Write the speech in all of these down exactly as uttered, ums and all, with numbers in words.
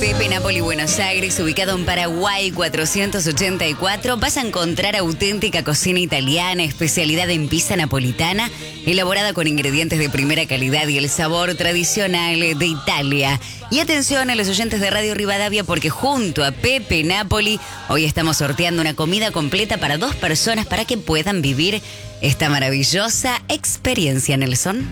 Pepe Napoli, Buenos Aires, ubicado en Paraguay cuatrocientos ochenta y cuatro, vas a encontrar auténtica cocina italiana, especialidad en pizza napolitana, elaborada con ingredientes de primera calidad y el sabor tradicional de Italia. Y atención a los oyentes de Radio Rivadavia, porque junto a Pepe Napoli, hoy estamos sorteando una comida completa para dos personas para que puedan vivir esta maravillosa experiencia, Nelson.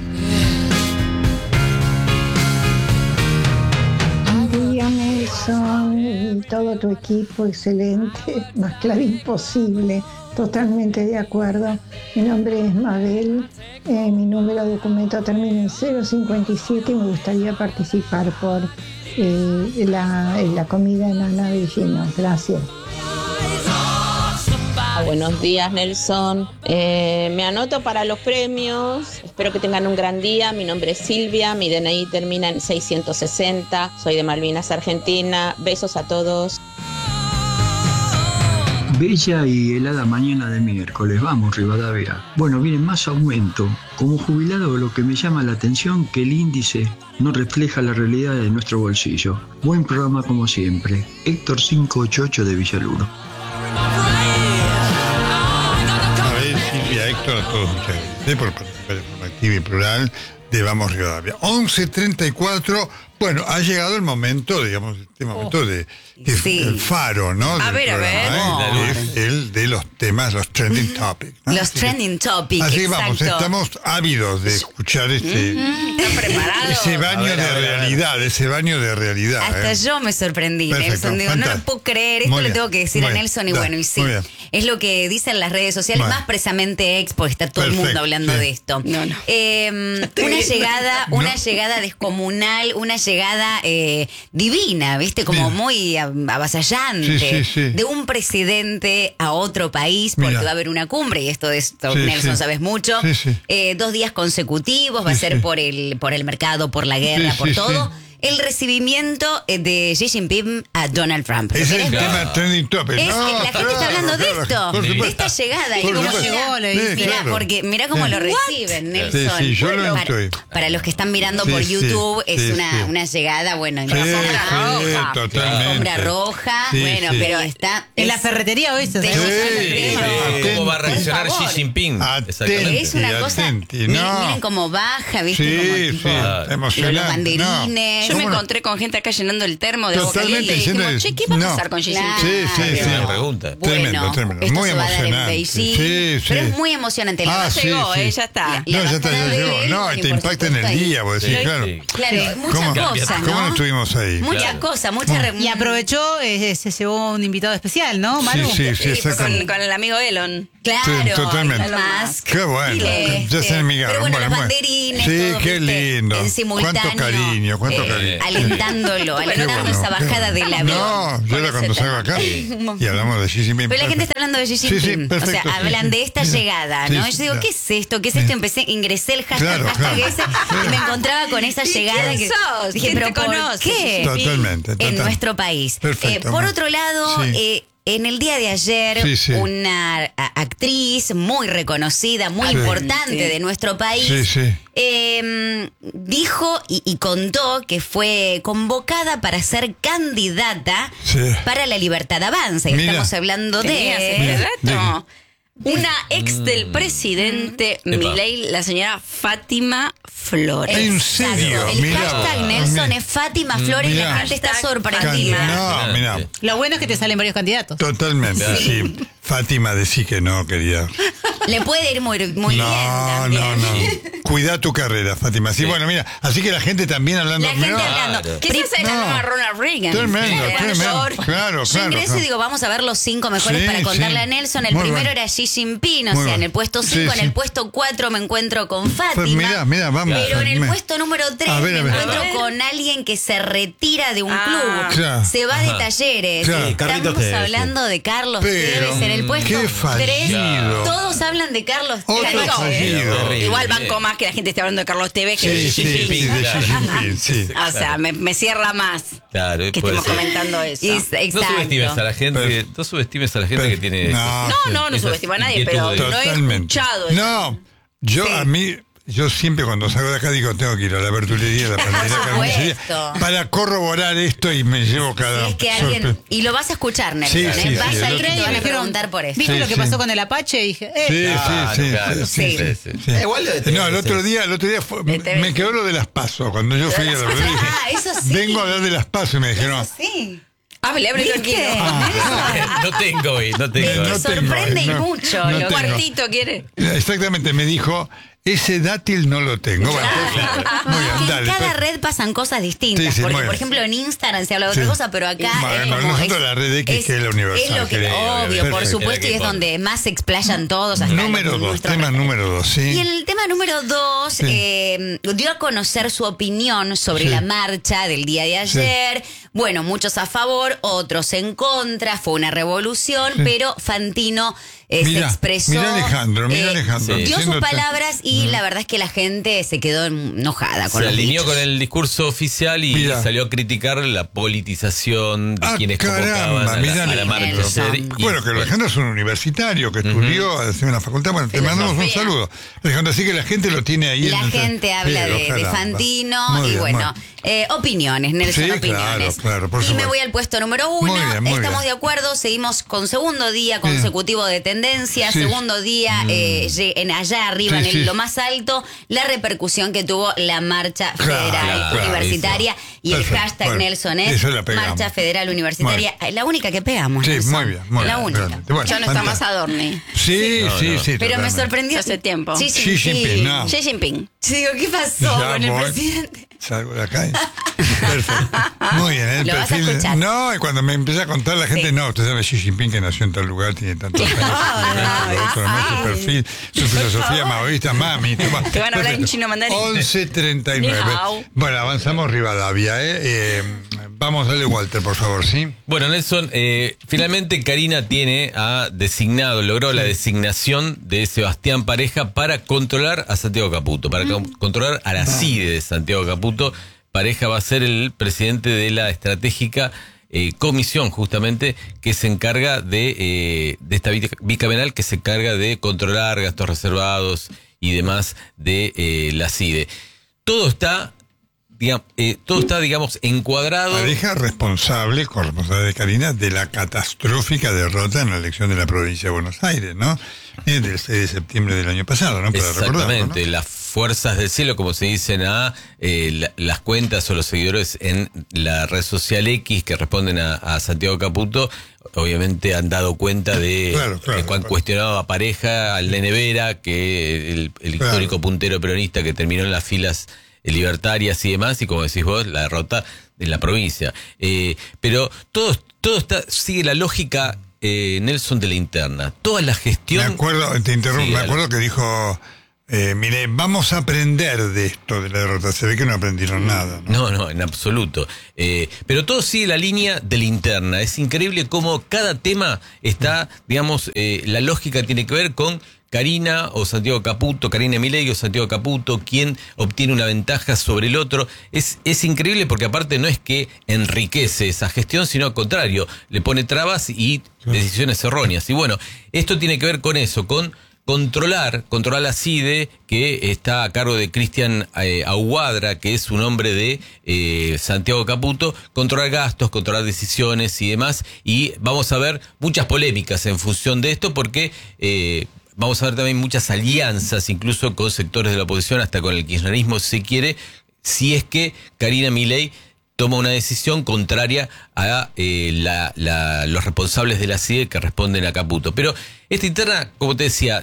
Nelson y todo tu equipo, excelente, más claro imposible, totalmente de acuerdo. Mi nombre es Mabel, eh, mi número de documento termina en cero cincuenta y siete y me gustaría participar por eh, la, la comida en la nave de lleno. Gracias. Buenos días, Nelson. Eh, me anoto para los premios. Espero que tengan un gran día. Mi nombre es Silvia. Mi D N I termina en seiscientos sesenta. Soy de Malvinas, Argentina. Besos a todos. Bella y helada mañana de miércoles. Vamos, Rivadavia. Bueno, viene más aumento. Como jubilado, lo que me llama la atención que el índice no refleja la realidad de nuestro bolsillo. Buen programa como siempre. Héctor quinientos ochenta y ocho de Villaluro. Silvia, Héctor, a todos muchas gracias por participar de forma activa y plural de Vamos Rivadavia. once treinta y cuatro, bueno, ha llegado el momento, digamos, este momento oh, de, de sí. el faro, ¿no? A Del ver, programa, a ver. ¿eh? Es el de los temas, los trending topics, ¿no? Los así trending que, topics, así exacto. vamos, estamos ávidos de escuchar este, mm, ¿Están preparados? ese baño ver, de ver, realidad, ese baño de realidad. Hasta ¿eh? yo me sorprendí, Perfecto, Nelson. Digo, no lo puedo creer, esto le tengo que decir a Nelson y da, bueno, y sí. Es lo que dicen las redes sociales, bueno. más precisamente Expo, está todo Perfecto, el mundo hablando sí. de esto. No, no. Eh, una llegada, no. una llegada descomunal, una llegada eh, divina, ¿viste? Como Mira. muy avasallante. Sí, sí, sí. De un presidente a otro país, porque Mira. va a haber una cumbre, y esto de esto, sí, Nelson, sí. sabes mucho. Sí, sí. Eh, dos días consecutivos, va sí, a ser sí. por el, por el mercado, por la guerra, sí, por sí, todo. Sí. El recibimiento de Xi Jinping a Donald Trump. Es el tema trending topic. Es, no, la gente claro, está hablando claro, de esto, claro, de esta llegada. Por y cómo supuesto. llegó. Sí, mirá, claro. porque mirá cómo sí. lo reciben, Nelson. Sí, sí, yo bueno, lo para, estoy. para los que están mirando sí, por YouTube, sí, es sí, una, sí. una llegada, bueno, en sí, la sombra sí, roja. Totalmente. Sombra roja, sí, bueno, sí. pero está... En la ferretería hoy se sí, sí, ¿Cómo va a reaccionar Xi Jinping? Atenti, es una cosa... atenti, miren, no. miren cómo baja, ¿viste? Sí, como, sí, tipo, emocionante. los banderines. Yo me no? encontré con gente acá llenando el termo de agua Totalmente caliente y diciendo dijimos, che, ¿qué va a pasar no. con Xi Jinping? Sí, sí, sí. Una pregunta. Bueno, tremendo, tremendo. Esto Muy se va a dar en emocionante. Beijing, Sí, sí. pero es muy emocionante. La Ah, verdad sí, llegó, sí. eh, ya está. La No, ya está, ya llegó. No, te impacta en el día, vos decís, Sí, claro. sí. Claro, Sí. muchas ¿Cómo, cosas, ¿no? ¿Cómo no estuvimos ahí? Muchas Claro. cosas, muchas... Re... Y aprovechó, eh, se llevó un invitado especial, ¿no, Maru? Sí, sí, sí, Sí, fue exactamente. con, con el amigo Elon. Claro, Sí, totalmente. Elon Musk. Qué bueno, Y ya se amigaron. Pero bueno, Bueno, los bueno. banderines, Sí, todo, qué ¿viste? lindo. En simultáneo. Cuánto cariño, cuánto eh, cariño. Alentándolo, alentando bueno, esa bajada qué- del avión. No, yo era cuando salgo acá y hablamos de Xi Jinping. Pero la gente está hablando de Xi Sí, Jinping. sí, perfecto, o sea, sí, hablan sí. de esta Sí, llegada, sí, ¿no? sí, Yo digo, claro. ¿qué es esto? ¿Qué es esto? Empecé, ingresé el hashtag, Claro, hashtag claro. ese, y me encontraba con esa llegada. ¿Quién que sos? Dije, ¿Quién ¿pero te por conoce, qué? Xi Jinping? Totalmente, En total. nuestro país. Perfecto. Eh, por otro lado, Sí. eh, en el día de ayer, Sí, sí. una a- actriz muy reconocida, muy Sí. importante Sí. de nuestro país, Sí, sí. eh, dijo y, y contó que fue convocada para ser candidata Sí. para la Libertad Avanza. Y Mira. estamos hablando ¿Tenías de... ese Mira, dato? Una ex del presidente Epa. Milei, la señora Fátima Flores. ¿En Exacto. serio? El Mirá hashtag vos. Nelson Mirá. es Fátima Flores y la Mirá. gente está Hashtag sorprendida. Fátima. No, mira. Lo bueno es que te salen varios candidatos. Totalmente, sí. Fátima decía que no, quería. Le puede ir muy, muy bien No, también. no, no. Cuida tu carrera, Fátima. Sí, bueno, mira, así que la gente también hablando. La gente mirá, hablando. Claro. Quizás se la No. nueva Ronald Reagan. Tremendo, Nueva tremendo. York. Claro, Yo claro. ingreso claro. y digo, vamos a ver los cinco mejores Sí, para contarle sí. a Nelson. El Muy primero bueno. era Xi Jinping, o Muy sea, en bueno. el puesto Sí, cinco, sí. en el puesto cuatro me encuentro con Fátima. Pues mirá, mirá, vamos. Pero en el Me- puesto número tres A ver, me a ver. encuentro A ver. con alguien que se retira de un Ah. club. Claro. Se va de talleres. Claro. Sí, Carlitos Estamos Tevez, hablando de Carlos Pero, Tevez en el puesto qué tres. fallido. Todos hablan de Carlos Otro Tevez. fallido. Terrible. Igual banco más que la gente esté hablando de Carlos Tevez que Sí, de sí, Xi sí, Jinping. de Xi Jinping, sí. O sea, me, me cierra más Claro, que puede estemos ser. comentando eso. Es- No exacto. subestimes a la gente, Pero- no subestimes a la gente pero- que tiene. no. No, no, no Esas subestimo a nadie, pero inquietudes. no he Totalmente. escuchado eso. No, yo Sí. a mí yo siempre cuando salgo de acá digo, tengo que ir a la verdulería, a la panadería, a la carnicería, supuesto. para corroborar esto y me llevo cada... Si es que alguien, sorpre- y lo vas a escuchar, Nelson, Sí, ¿eh? sí, Vas sí, a el ir y otro- te van a Dijeron, preguntar por esto. ¿Viste Sí, lo que sí. pasó con el Apache? Y dije, eh, Sí, Claro, sí, sí, claro, sí, sí, sí, sí. sí. Eh, igual lo de No, el T V, otro sí. día, el otro día fue- De T V. me quedó lo de las pasos. Cuando yo fui a la verdulería dije, Ah, eso sí. vengo a hablar de las pasos y me dijeron, Sí. Hable, hable ¿Viste? tranquilo. No tengo hoy, no Te, tengo. te no tengo, sorprende y no, mucho. no lo tengo. Cuartito quiere. exactamente, me dijo, ese dátil no lo tengo. Bueno, muy bien, Que dale, en cada pues. red pasan cosas distintas. Sí, sí, porque, muy por bien. ejemplo, en Instagram se habla de otra Sí. cosa, pero acá. Bueno, es como- nosotros es- la red X, que es la universal, Es lo que, que- obvio, Perfecto. por supuesto, y es Era que donde más se explayan todos. Hasta Número los- dos, nuestros tema respetos. número dos, sí. Y en el tema número dos, Sí. eh, dio a conocer su opinión sobre Sí. la marcha del día de ayer. Bueno, muchos a favor, otros en contra. Fue una revolución, Sí. pero Fantino eh, Mirá, se expresó. mirá Alejandro, mirá eh, Alejandro, sí. Dio sus diciéndote- palabras y la verdad es que la gente se quedó enojada con Se los alineó dichos. con el discurso oficial y Mirá. salió a criticar la politización de Ah, quienes caramba, convocaban a mirá, la, a la marcha Nelson. ayer. Y- Bueno, que Alejandro es un universitario que estudió en una facultad. Bueno, te mandamos un Filosofía. saludo. Alejandro, así que la gente lo tiene ahí. La en el- gente habla Pero, de, de caramba. Fantino Muy y bien, bueno, muy- eh, opiniones, Nelson, Sí, opiniones. claro, claro, por y me supuesto. voy al puesto número uno. Muy bien, muy Estamos bien. de acuerdo, seguimos con segundo día consecutivo de tendencia, Sí. segundo día eh, ye- en allá arriba, Sí, en el- sí. lo más alto, la repercusión que tuvo la marcha Claro, federal claro, universitaria y Perfecto. el hashtag Bueno, Nelson es eso la pegamos. marcha federal universitaria, la única que pegamos. Sí, Nelson. muy bien, muy la bien, única. realmente. Bueno, Ya no está más fantástico. Adorni. Sí, No, sí, no. sí. Pero me totalmente. sorprendió. Hace tiempo. Xi Xi Jinping, no. Xi Jinping. Sí, digo, ¿qué pasó Ya con el voy. presidente? Salgo de acá. y- Perfecto. Muy bien, el Lo vas a perfil. escuchar. No, y cuando me empieza a contar la gente, Sí. no, usted sabe Xi Jinping que nació en tal lugar, tiene tantos años. Otro, no, su perfil, su filosofía maoísta, mami. toma. Te van a hablar en Perfecto. chino mandarín. once treinta y nueve. Ni hao. Bueno, avanzamos Rivadavia, ¿eh? Eh, vamos, dale Walter, por favor, ¿sí? Bueno, Nelson, eh, finalmente Karina tiene ha designado, logró la designación de Sebastián Pareja para controlar a Santiago Caputo, para con- controlar a la CIDE de Santiago Caputo. Pareja va a ser el presidente de la estratégica eh, comisión, justamente, que se encarga de, eh, de esta bica- bicameral, que se encarga de controlar gastos reservados y demás de eh, la CIDE. Todo está, digamos, eh, todo está, digamos, encuadrado. Pareja responsable, con responsabilidad de Karina, de la catastrófica derrota en la elección de la provincia de Buenos Aires, ¿no? Eh, del seis de septiembre del año pasado, ¿no? Para recordarlo, Exactamente, ¿no? las fuerzas del cielo, como se dicen a eh, la- las cuentas o los seguidores en la red social X que responden a, a Santiago Caputo, obviamente han dado cuenta de, Claro, claro, de cuán claro. cuestionado a Pareja, al Nene Vera, que el, el Claro. histórico puntero peronista que terminó en las filas libertarias y demás, y como decís vos, la derrota en la provincia. Eh, pero todo, todo está, sigue la lógica, eh, Nelson, de la interna. Toda la gestión... Me acuerdo, te interrumpo, Sí, me dale. acuerdo que dijo, eh, mire, vamos a aprender de esto, de la derrota. Se ve que no aprendieron nada, ¿no? No, no, en absoluto. Eh, pero todo sigue la línea de la interna. Es increíble cómo cada tema está, digamos, eh, la lógica tiene que ver con Karina o Santiago Caputo, Karina Milei o Santiago Caputo, quién obtiene una ventaja sobre el otro. Es, es increíble porque aparte no es que enriquece esa gestión, sino al contrario, le pone trabas y decisiones erróneas. Y bueno, esto tiene que ver con eso, con controlar, controlar la CIDE, que está a cargo de Cristian eh, Aguadra, que es un hombre de eh, Santiago Caputo, controlar gastos, controlar decisiones y demás, y vamos a ver muchas polémicas en función de esto, porque eh, vamos a ver también muchas alianzas, incluso con sectores de la oposición, hasta con el kirchnerismo, si se quiere, si es que Karina Milei toma una decisión contraria a eh, la, la, los responsables de la CIDE que responden a Caputo. Pero esta interna, como te decía,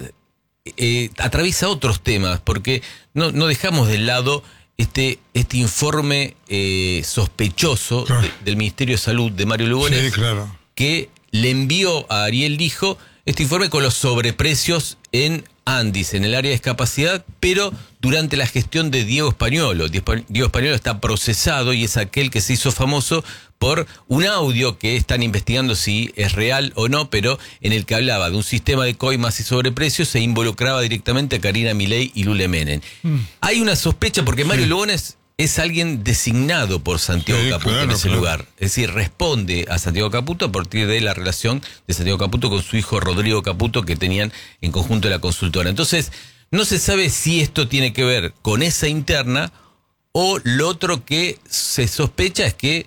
eh, atraviesa otros temas, porque no, no dejamos de lado este, este informe eh, sospechoso Claro. de- del Ministerio de Salud de Mario Lugones, Sí, claro. que le envió a Ariel Lijo este informe con los sobreprecios en Andis, en el área de discapacidad, pero durante la gestión de Diego Españolo. Diego Españolo está procesado y es aquel que se hizo famoso por un audio que están investigando si es real o no, pero en el que hablaba de un sistema de coimas y sobreprecios e involucraba directamente a Karina Milei y Lule Menem. Mm. Hay una sospecha porque Mario Lugones es alguien designado por Santiago Sí, Caputo en claro, ese claro. lugar. Es decir, responde a Santiago Caputo a partir de la relación de Santiago Caputo con su hijo Rodrigo Caputo que tenían en conjunto la consultora. Entonces, no se sabe si esto tiene que ver con esa interna o lo otro que se sospecha es que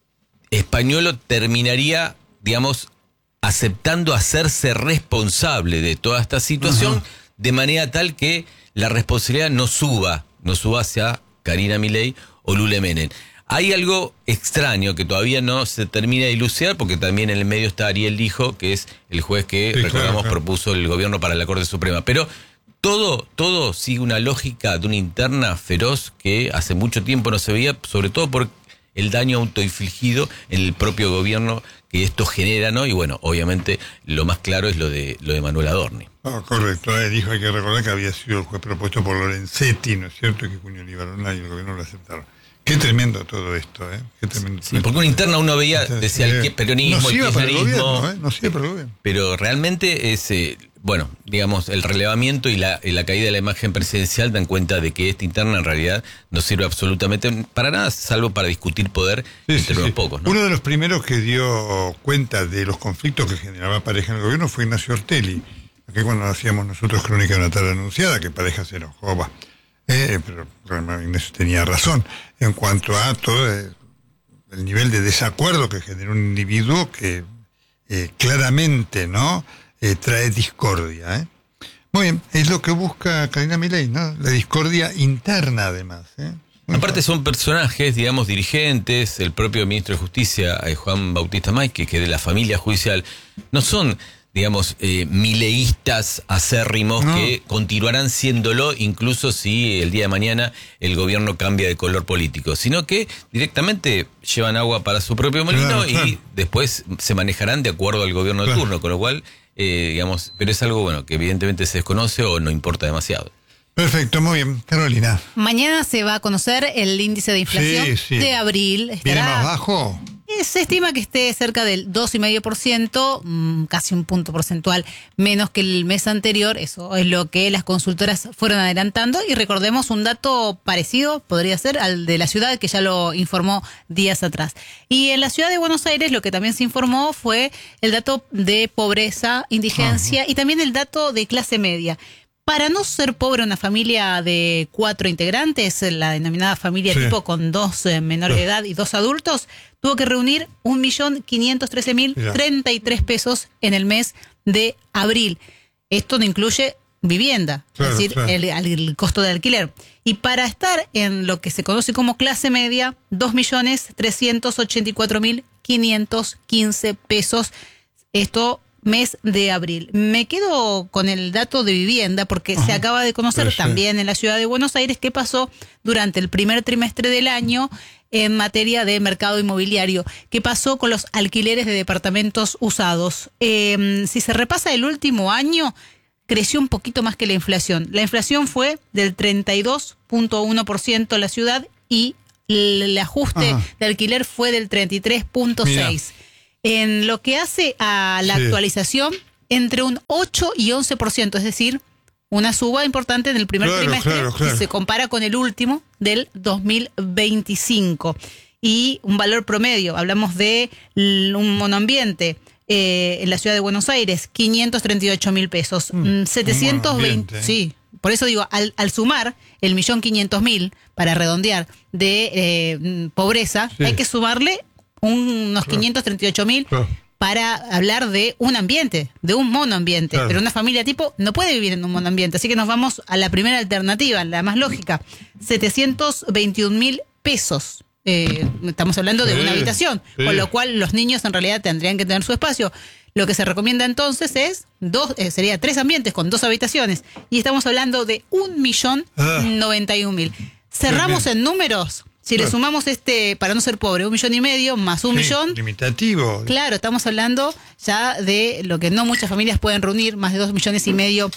Españolo terminaría, digamos, aceptando hacerse responsable de toda esta situación, uh-huh. de manera tal que la responsabilidad no suba, no suba hacia Karina Milei o Lule Menem. Hay algo extraño que todavía no se termina de dilucidar, porque también en el medio está Ariel Lijo, que es el juez que, sí, recordamos, claro, claro. propuso el gobierno para la Corte Suprema. Pero todo, todo sigue una lógica de una interna feroz que hace mucho tiempo no se veía, sobre todo por el daño autoinfligido en el propio gobierno que esto genera, ¿no? Y bueno, obviamente lo más claro es lo de lo de Manuel Adorni. Oh, correcto, él dijo, hay que recordar que había sido el juez propuesto por Lorenzetti, ¿no es cierto? Que Cunio Libarona y el gobierno lo aceptaron. Qué tremendo todo esto, ¿eh? Qué tremendo. Sí, porque una interna uno veía, decía el peronismo, el kirchnerismo, para el gobierno, ¿eh? No sirve para el gobierno. Pero realmente es, eh, bueno, digamos, el relevamiento y la, y la caída de la imagen presidencial dan cuenta de que esta interna en realidad no sirve absolutamente para nada, salvo para discutir poder sí, entre sí, unos sí. pocos, ¿no? Uno de los primeros que dio cuenta de los conflictos que generaba Pareja en el gobierno fue Ignacio Ortelli, que cuando hacíamos nosotros Crónica de una tarde anunciada, que Pareja se enojó, va. Eh, pero Ignacio tenía razón en cuanto a todo el, el nivel de desacuerdo que generó un individuo que eh, claramente no eh, trae discordia. ¿eh? Muy bien, es lo que busca Karina Milei, ¿no? La discordia interna, además. ¿eh? Aparte son personajes, digamos, dirigentes, el propio ministro de Justicia, eh, Juan Bautista Maizquez, que de la familia judicial, no son, digamos, eh, mileístas acérrimos no. que continuarán siéndolo incluso si el día de mañana el gobierno cambia de color político, sino que directamente llevan agua para su propio molino claro, y claro. después se manejarán de acuerdo al gobierno de claro. turno, con lo cual, eh, digamos, pero es algo bueno que evidentemente se desconoce o no importa demasiado. Perfecto, muy bien. Carolina. Mañana se va a conocer el índice de inflación sí, sí. de abril. Estará... ¿Viene más bajo? Se estima que esté cerca del dos coma cinco por ciento, casi un punto porcentual menos que el mes anterior. Eso es lo que las consultoras fueron adelantando. Y recordemos un dato parecido, podría ser, al de la ciudad, que ya lo informó días atrás. Y en la ciudad de Buenos Aires lo que también se informó fue el dato de pobreza, indigencia uh-huh. y también el dato de clase media. Para no ser pobre una familia de cuatro integrantes, la denominada familia sí. tipo con dos eh, menores sí. de edad y dos adultos, tuvo que reunir un millón quinientos trece mil treinta y tres pesos en el mes de abril. Esto no incluye vivienda, claro, es decir, claro. el, el costo de alquiler. Y para estar en lo que se conoce como clase media, dos millones trescientos ochenta y cuatro mil quinientos quince pesos. Esto mes de abril. Me quedo con el dato de vivienda porque Ajá, se acaba de conocer sí. también en la ciudad de Buenos Aires qué pasó durante el primer trimestre del año en materia de mercado inmobiliario, qué pasó con los alquileres de departamentos usados. Eh, si se repasa el último año, creció un poquito más que la inflación. La inflación fue del treinta y dos punto uno por ciento en la ciudad y el ajuste Ajá. de alquiler fue del treinta y tres punto seis por ciento. En lo que hace a la sí. actualización, entre un ocho y once por ciento, es decir, una suba importante en el primer claro, trimestre, claro, claro. que se compara con el último del dos mil veinticinco. Y un valor promedio, hablamos de un monoambiente eh, en la ciudad de Buenos Aires, quinientos treinta y ocho mil pesos. Mm, setecientos veinte, sí, por eso digo, al, al sumar el millón quinientos mil, para redondear, de eh, pobreza, sí. hay que sumarle unos quinientos treinta y ocho mil claro. para hablar de un ambiente, de un monoambiente. Claro. Pero una familia tipo no puede vivir en un monoambiente. Así que nos vamos a la primera alternativa, la más lógica. setecientos veintiún mil pesos. Eh, estamos hablando de sí, una habitación. Sí. Con lo cual los niños en realidad tendrían que tener su espacio. Lo que se recomienda entonces es dos, eh, sería tres ambientes con dos habitaciones. Y estamos hablando de un millón noventa y un mil. Cerramos en números. Si le sumamos este, para no ser pobre, un millón y medio más un sí, millón. Limitativo. Claro, estamos hablando ya de lo que no muchas familias pueden reunir, más de dos millones y medio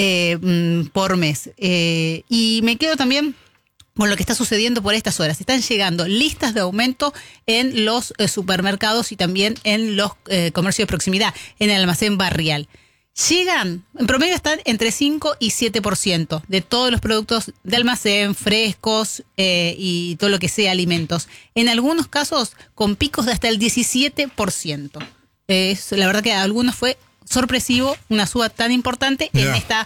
eh, por mes. Eh, y me quedo también con lo que está sucediendo por estas horas. Están llegando listas de aumento en los eh, supermercados y también en los eh, comercios de proximidad, en el almacén barrial. Llegan, en promedio están entre cinco y siete por ciento de todos los productos de almacén, frescos eh, y todo lo que sea alimentos. En algunos casos con picos de hasta el diecisiete por ciento. Eh, la verdad que a algunos fue sorpresivo una suba tan importante yeah. en esta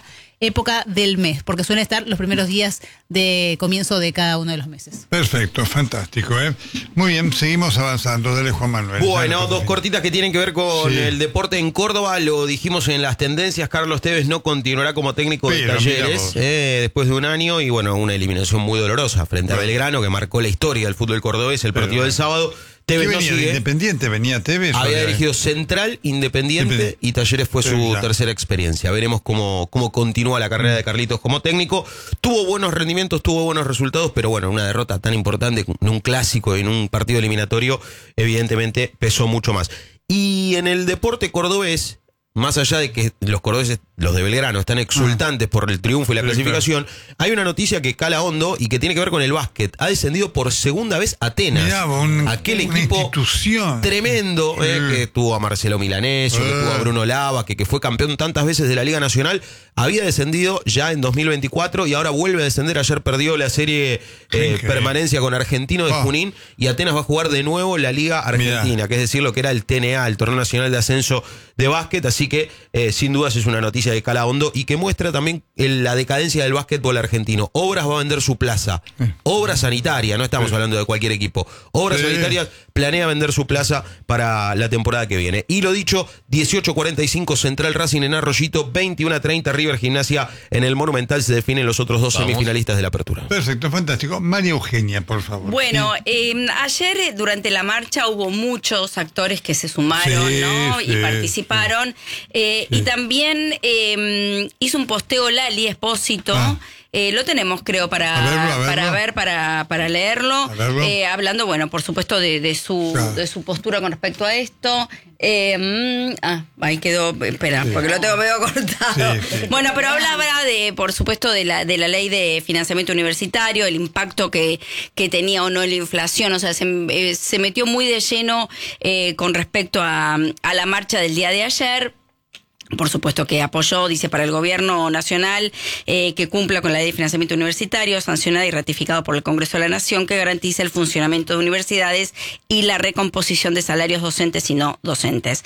época del mes, porque suelen estar los primeros días de comienzo de cada uno de los meses. Perfecto, fantástico, ¿eh? Muy bien, seguimos avanzando. Dale, Juan Manuel. Bueno, Dale, dos cortitas que tienen que ver con sí. el deporte en Córdoba. Lo dijimos en las tendencias. Carlos Tevez no continuará como técnico de Pero, Talleres eh, después de un año y bueno, una eliminación muy dolorosa frente a Belgrano que marcó la historia del fútbol cordobés el partido Pero, del sábado. Tevez no venía de sigue. Independiente, venía Tevez. Había ¿o? dirigido Central, Independiente, Independiente. y Talleres fue Pero su ya. tercera experiencia. Veremos cómo, cómo continúa la carrera de Carlitos como técnico. Tuvo buenos rendimientos, tuvo buenos resultados, pero bueno, una derrota tan importante en un clásico, en un partido eliminatorio, evidentemente pesó mucho más. Y en el deporte cordobés, más allá de que los cordobeses, los de Belgrano, están exultantes por el triunfo y la Sí, clasificación, hay una noticia que cala hondo y que tiene que ver con el básquet. Ha descendido por segunda vez Atenas. Mirá, un- aquel una equipo institución. tremendo eh, Sí. que tuvo a Marcelo Milanesio, que Eh. tuvo a Bruno Lava, que, que fue campeón tantas veces de la Liga Nacional. Había descendido ya en dos mil veinticuatro y ahora vuelve a descender. Ayer perdió la serie Qué eh, increíble. permanencia con Argentino de Oh. Junín y Atenas va a jugar de nuevo la Liga Argentina, Mirá. que es decir, lo que era el T N A, el Torneo Nacional de Ascenso de Básquet. Así que eh, sin dudas es una noticia de cala hondo y que muestra también el- la decadencia del básquetbol argentino. Obras va a vender su plaza. Obra sanitaria, no estamos Sí. hablando de cualquier equipo. Obras Sí. sanitarias planea vender su plaza para la temporada que viene. Y lo dicho, dieciocho cuarenta y cinco Central Racing en Arroyito, veintiuno treinta River Gimnasia en el Monumental. Se definen los otros dos Vamos. semifinalistas de la apertura. Perfecto, fantástico. María Eugenia, por favor. Bueno, eh, ayer eh, durante la marcha hubo muchos actores que se sumaron, Sí, ¿no? sí, y participaron. Eh, sí. Y también eh, hizo un posteo Lali Espósito. Ah. Eh, lo tenemos, creo, para, A verlo, a verlo. para ver, para, para leerlo. A verlo. Eh, hablando, bueno, por supuesto, de, de su Claro. de su postura con respecto a esto. Eh, mm, ah, ahí quedó, espera, Sí. porque lo tengo medio cortado. Sí, sí. Bueno, pero hablaba de, por supuesto, de la, de la ley de financiamiento universitario, el impacto que, que tenía o no la inflación. O sea, se, eh, se metió muy de lleno eh, con respecto a, a la marcha del día de ayer. Por supuesto que apoyó, dice, para el gobierno nacional eh, que cumpla con la ley de financiamiento universitario, sancionada y ratificado por el Congreso de la Nación, que garantiza el funcionamiento de universidades y la recomposición de salarios docentes y no docentes.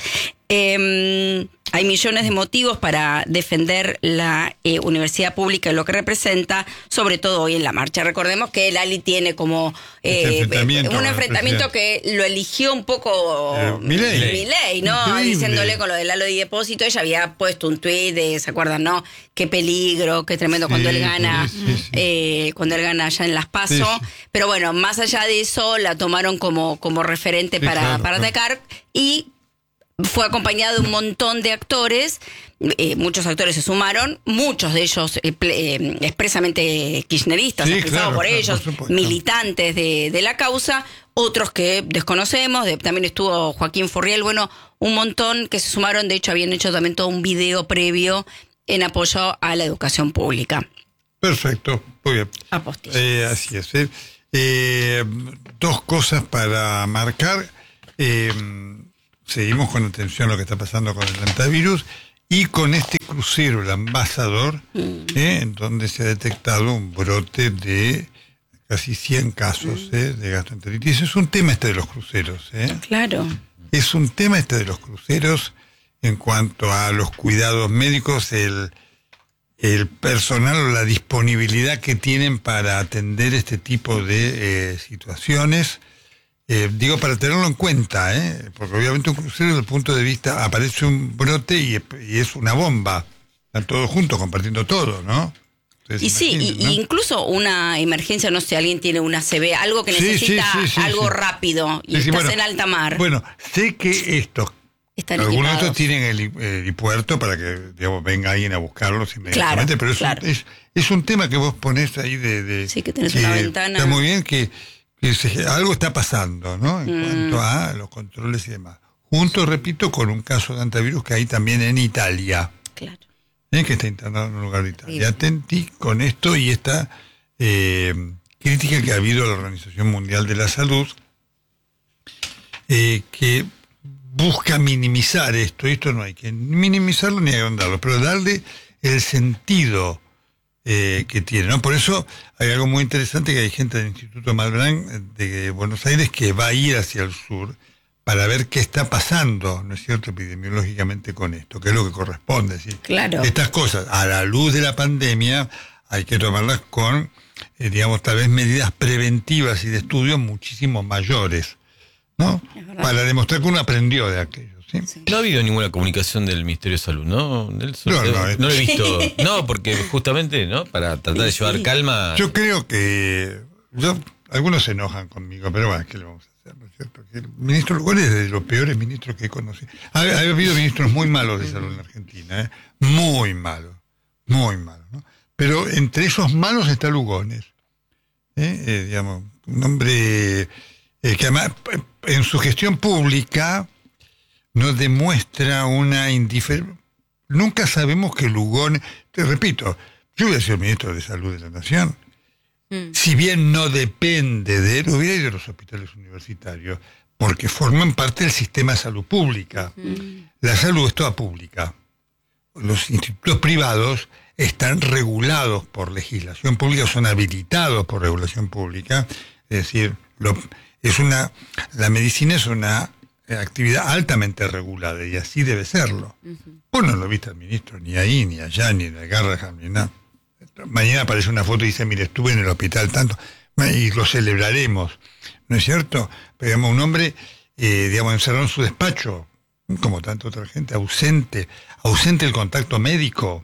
Eh, hay millones de motivos para defender la eh, universidad pública y lo que representa, sobre todo hoy en la marcha. Recordemos que el Ali tiene como eh, Este enfrentamiento un con el enfrentamiento que lo eligió un poco Eh, Milei. Milei, ¿no? Increíble. Diciéndole con lo del halo de depósito, ella había puesto un tuit de, ¿se acuerdan, no? Qué peligro, qué tremendo Sí, cuando él gana, sí, sí. eh, cuando él gana allá en Las Paso. Sí, sí. Pero bueno, más allá de eso, la tomaron como, como referente Sí, para, claro, para claro. atacar y fue acompañado de un montón de actores, eh, muchos actores se sumaron, muchos de ellos eh, ple- eh, expresamente kirchneristas, Sí, expresados claro, por claro, ellos, por supuesto. militantes de, de la causa, otros que desconocemos, de- también estuvo Joaquín Furriel, bueno, un montón que se sumaron, de hecho habían hecho también todo un video previo en apoyo a la educación pública. Perfecto, muy bien. Apostilla. Eh, así es. eh. Eh, dos cosas para marcar. Eh, seguimos con atención a lo que está pasando con el antivirus y con este crucero, el Ambassador, eh, en donde se ha detectado un brote de casi cien casos eh, de gastroenteritis. Es un tema este de los cruceros. Eh. Claro. Es un tema este de los cruceros en cuanto a los cuidados médicos, el, el personal o la disponibilidad que tienen para atender este tipo de eh, situaciones. Eh, digo, para tenerlo en cuenta, ¿eh? Porque obviamente un crucero desde el punto de vista, aparece un brote y, y es una bomba. Están todos juntos compartiendo todo, ¿no? Ustedes Y sí, y, imaginen, ¿no? y incluso una emergencia, no sé, alguien tiene una C B, algo que Sí, sí, necesita sí, sí, algo sí. rápido y Sí, sí, estás bueno, en alta mar. Bueno, sé que estos, Están algunos de equipados. estos tienen el hi- el helipuerto para que, digamos, venga alguien a buscarlos inmediatamente, Claro, pero es, claro. un, es, es un tema que vos ponés ahí de... de Sí, que tenés una ventana. Está muy bien que, que se- algo está pasando, ¿no? En Mm. cuanto a los controles y demás. Junto, repito, con un caso de antivirus que hay también en Italia. Claro. ¿eh? Que está internado en un lugar de Italia. Sí. Atentí con esto y esta eh, crítica que ha habido a la Organización Mundial de la Salud, eh, que busca minimizar esto. Esto no hay que minimizarlo ni agrandarlo, pero darle el sentido eh, que tiene, ¿no? Por eso hay algo muy interesante, que hay gente del Instituto Malbrán de Buenos Aires que va a ir hacia el sur para ver qué está pasando, ¿no es cierto?, epidemiológicamente con esto, que es lo que corresponde. ¿sí? Claro. Estas cosas, a la luz de la pandemia, hay que tomarlas con, eh, digamos, tal vez medidas preventivas y de estudio muchísimo mayores, ¿no? Para demostrar que uno aprendió de aquello. ¿sí? Sí. No ha habido ninguna comunicación del Ministerio de Salud, ¿no, Nelson? No, no, no lo he visto. No, porque justamente, ¿no? Para tratar de llevar calma. Yo creo que... Yo, algunos se enojan conmigo, pero bueno, ¿qué le vamos a hacer? ¿No es cierto? Que el ministro Lugón es de los peores ministros que he conocido. Ha, ha habido ministros muy malos de salud en Argentina, ¿eh? Muy malos, muy malos, ¿no? Pero entre esos malos está Lugones, ¿eh? Eh, digamos, un hombre eh, que además en su gestión pública no demuestra una indiferencia. Nunca sabemos que Lugón, te repito, yo hubiera sido ministro de Salud de la Nación. Mm. Si bien no depende de él, hubiera ido a los hospitales universitarios, porque forman parte del sistema de salud pública. Mm. La salud es toda pública. Los institutos privados están regulados por legislación pública, son habilitados por regulación pública. Es decir, lo, es una, la medicina es una actividad altamente regulada y así debe serlo. Uh-huh. Vos no lo viste al ministro ni ahí, ni allá, ni en el Garrahan, ni nada. Mañana aparece una foto y dice, mire, estuve en el hospital tanto, y lo celebraremos, ¿no es cierto? Pero digamos, un hombre, eh, digamos, encerrado en su despacho, como tanta otra gente, ausente, ausente el contacto médico.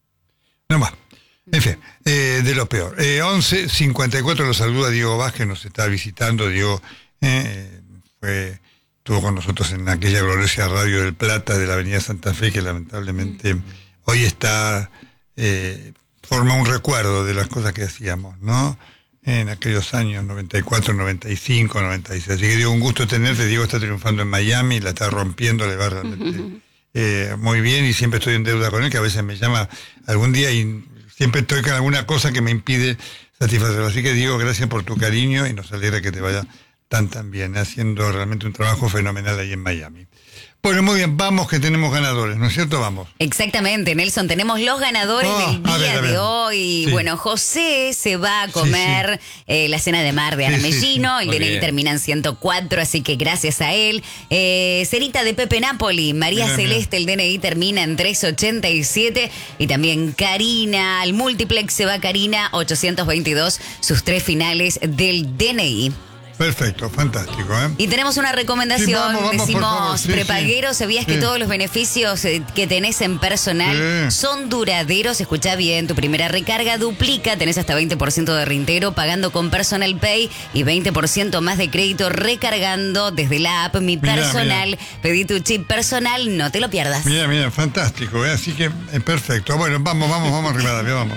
No más. En fin, eh, de lo peor. Eh, once cincuenta y cuatro lo saluda Diego Vázquez, nos está visitando. Diego eh, fue, estuvo con nosotros en aquella gloriosa Radio del Plata de la Avenida Santa Fe, que lamentablemente mm. hoy está, eh, forma un recuerdo de las cosas que hacíamos, ¿no? En aquellos años noventa y cuatro, noventa y cinco, noventa y seis. Así que Diego, un gusto tenerte. Diego está triunfando en Miami, la está rompiendo, le va realmente eh, muy bien, y siempre estoy en deuda con él, que a veces me llama algún día y siempre estoy con alguna cosa que me impide satisfacerlo. Así que Diego, gracias por tu cariño y nos alegra que te vaya tan tan bien, haciendo realmente un trabajo fenomenal ahí en Miami. Bueno, muy bien, vamos que tenemos ganadores, ¿no es cierto? Vamos. Exactamente, Nelson, tenemos los ganadores oh, del día ver, de ver. hoy. Sí. Bueno, José se va a comer sí, sí. Eh, la cena de mar de Aramellino, sí, sí, sí. el D N I termina en ciento cuatro, así que gracias a él. Eh, Cerita de Pepe Napoli, María mira, Celeste, mira. El D N I termina en trescientos ochenta y siete, y también Karina, al múltiplex se va Karina, ochocientos veintidós, sus tres finales del D N I. Perfecto, fantástico, ¿eh? Y tenemos una recomendación, sí, vamos, vamos, decimos, sí, prepaguero, sí. ¿sabías sí. que todos los beneficios que tenés en personal sí. son duraderos? Escuchá bien, tu primera recarga duplica, tenés hasta veinte por ciento de reintegro pagando con Personal Pay y veinte por ciento más de crédito recargando desde la app Mi mirá, Personal. Mirá. Pedí tu chip personal, no te lo pierdas. Mira, mira, fantástico, ¿eh? Así que es perfecto. Bueno, vamos, vamos, vamos arriba, David, vamos.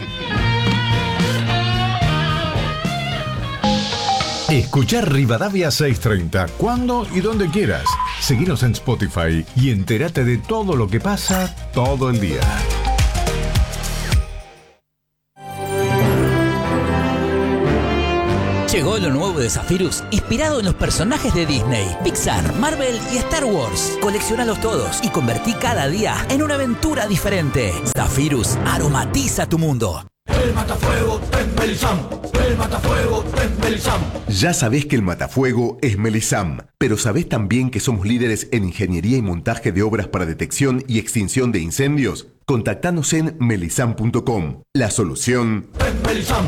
Escuchar Rivadavia seiscientos treinta cuando y donde quieras. Seguinos en Spotify y entérate de todo lo que pasa todo el día. Llegó lo nuevo de Zephyrus, inspirado en los personajes de Disney, Pixar, Marvel y Star Wars. Coleccionalos todos y convertí cada día en una aventura diferente. Zephyrus aromatiza tu mundo. El matafuego es Melisam. El matafuego es Melisam. Ya sabés que el matafuego es Melisam, pero ¿sabés también que somos líderes en ingeniería y montaje de obras para detección y extinción de incendios? Contactanos en melisam punto com. La solución es Melisam.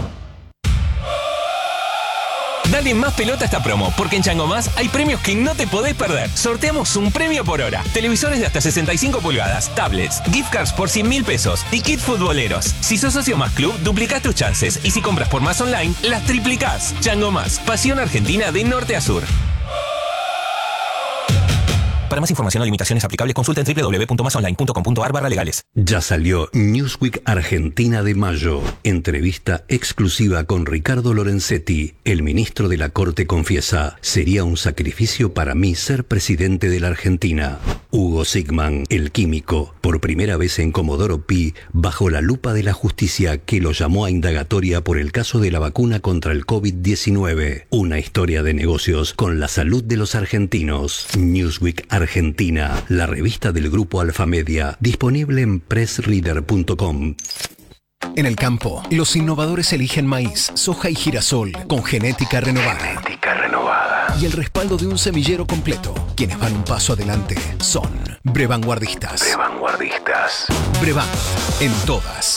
Dale más pelota a esta promo, porque en Chango Más hay premios que no te podés perder. Sorteamos un premio por hora. Televisores de hasta sesenta y cinco pulgadas, tablets, gift cards por cien mil pesos y kit futboleros. Si sos socio Más Club, duplicás tus chances. Y si compras por Más Online, las triplicás. Chango Más, pasión argentina de norte a sur. Para más información o limitaciones aplicables, consulta en doble u doble u doble u punto más online punto com punto a r barra legales. Ya salió Newsweek Argentina de mayo. Entrevista exclusiva con Ricardo Lorenzetti. El ministro de la Corte confiesa: sería un sacrificio para mí ser presidente de la Argentina. Hugo Sigman, el químico, por primera vez en Comodoro Pi, bajo la lupa de la justicia que lo llamó a indagatoria por el caso de la vacuna contra el COVID diecinueve. Una historia de negocios con la salud de los argentinos. Newsweek Argentina, la revista del grupo Alfamedia, disponible en press reader punto com. En el campo, los innovadores eligen maíz, soja y girasol con genética renovada. Genética renovada. y el respaldo de un semillero completo. Quienes van un paso adelante son Brevanguardistas. Brevanguardistas. Brevant, en todas.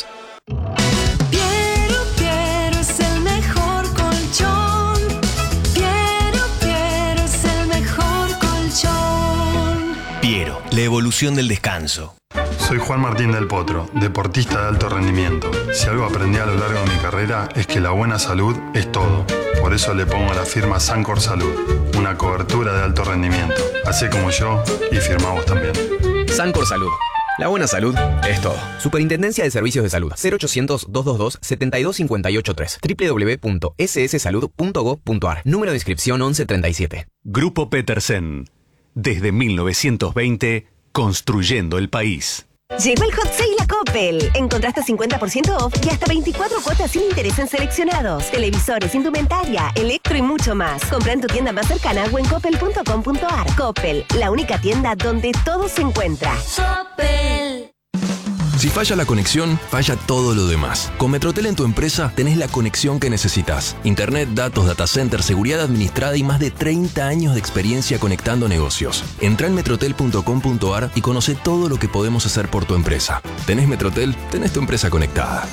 Piero, Piero es el mejor colchón. Piero, Piero es el mejor colchón. Piero, la evolución del descanso. Soy Juan Martín del Potro, deportista de alto rendimiento. Si algo aprendí a lo largo de mi carrera es que la buena salud es todo. Por eso le pongo a la firma Sancor Salud, una cobertura de alto rendimiento. Así como yo, y firma vos también. Sancor Salud. La buena salud es todo. Superintendencia de Servicios de Salud. cero ochocientos, doscientos veintidós, setenta y dos cincuenta y ocho tres. doble u doble u doble u punto ese ese salud punto gob punto ar. Número de inscripción once treinta y siete. Grupo Petersen. Desde mil novecientos veinte, construyendo el país. Llegó el Hot Sale a Coppel. Encontraste cincuenta por ciento off y hasta veinticuatro cuotas sin interés en seleccionados. Televisores, indumentaria, electro y mucho más. Compra en tu tienda más cercana o en coppel punto com punto ar. Coppel, la única tienda donde todo se encuentra. Coppel. Si falla la conexión, falla todo lo demás. Con Metrotel en tu empresa tenés la conexión que necesitas. Internet, datos, data center, seguridad administrada y más de treinta años de experiencia conectando negocios. Entrá en metrotel punto com punto ar y conoce todo lo que podemos hacer por tu empresa. Tenés Metrotel, tenés tu empresa conectada.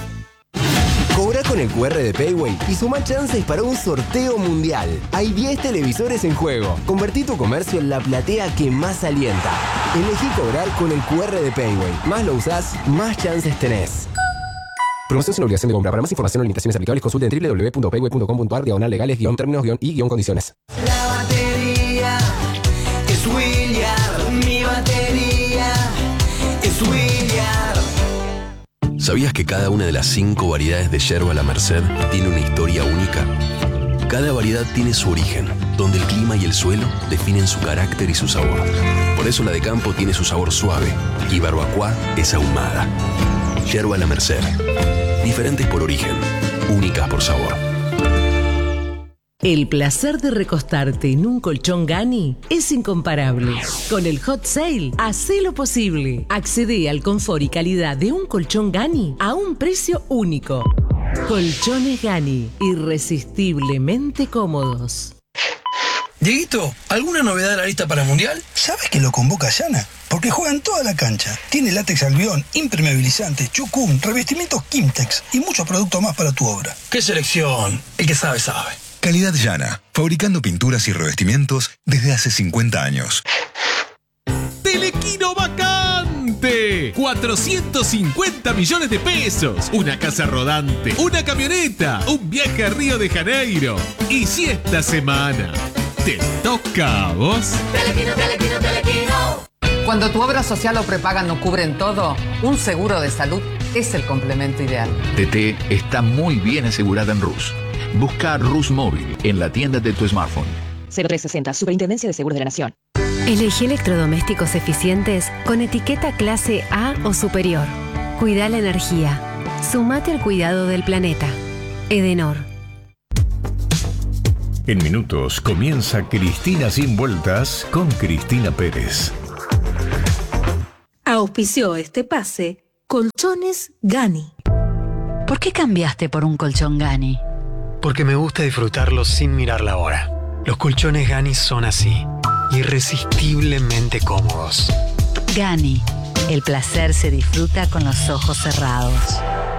Cobra con el cu erre de Payway y suma chances para un sorteo mundial. Hay diez televisores en juego. Convertí tu comercio en la platea que más alienta. Elegí cobrar con el cu erre de Payway. Más lo usás, más chances tenés. Promoción sin obligación de compra. Para más información o limitaciones aplicables, consulte en doble u doble u doble u punto payway punto com punto ar, diagonal legales, guión términos, guión y guión condiciones. La batería es William. Mi batería es William. ¿Sabías que cada una de las cinco variedades de yerba La Merced tiene una historia única? Cada variedad tiene su origen, donde el clima y el suelo definen su carácter y su sabor. Por eso la de campo tiene su sabor suave y barbacoa es ahumada. Yerba La Merced. Diferentes por origen, únicas por sabor. El placer de recostarte en un colchón Gani es incomparable. Con el Hot Sale, hacé lo posible. Accedé al confort y calidad de un colchón Gani a un precio único. Colchones Gani, irresistiblemente cómodos. Dieguito, ¿alguna novedad de la lista para el Mundial? ¿Sabes que lo convoca Yana? Porque juega en toda la cancha. Tiene látex albión, impermeabilizantes, chucum, revestimientos Kimtex y muchos productos más para tu obra. ¡Qué selección! El que sabe, sabe. Calidad Yana, fabricando pinturas y revestimientos desde hace cincuenta años. ¡Telequino vacante! cuatrocientos cincuenta millones de pesos, una casa rodante, una camioneta, un viaje a Río de Janeiro. Y si esta semana te toca a vos. Telequino, telequino, telequino. Cuando tu obra social o prepaga no cubren todo, un seguro de salud es el complemento ideal. T T está muy bien asegurada en Rus. Busca Rus Móvil en la tienda de tu smartphone. cero tres sesenta, Superintendencia de Seguros de la Nación. Elegí electrodomésticos eficientes con etiqueta clase A o superior. Cuida la energía. Sumate al cuidado del planeta. Edenor. En minutos comienza Cristina Sin Vueltas con Cristina Pérez. Auspició este pase Colchones Gani. ¿Por qué cambiaste por un colchón Gani? Porque me gusta disfrutarlo sin mirar la hora. Los colchones Gani son así, irresistiblemente cómodos. Gani, el placer se disfruta con los ojos cerrados.